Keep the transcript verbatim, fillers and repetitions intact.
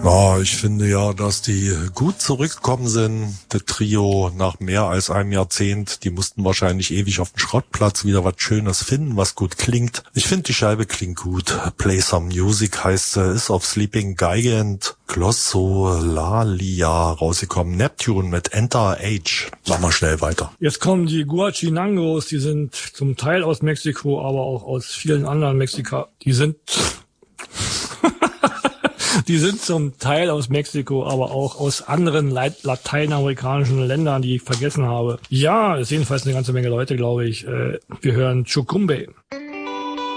Ja, ich finde ja, dass die gut zurückgekommen sind. Das Trio nach mehr als einem Jahrzehnt, die mussten wahrscheinlich ewig auf dem Schrottplatz wieder was Schönes finden, was gut klingt. Ich finde, die Scheibe klingt gut. Play Some Music heißt sie, ist auf Sleeping Gigant Glossolalia rausgekommen. Neptune mit Enter Age. Machen wir schnell weiter. Jetzt kommen die Guachinangos, die sind zum Teil aus Mexiko, aber auch aus vielen anderen Mexika. Die sind... Die sind zum Teil aus Mexiko, aber auch aus anderen lateinamerikanischen Ländern, die ich vergessen habe. Ja, ist jedenfalls eine ganze Menge Leute, glaube ich. Wir hören Chucumbe.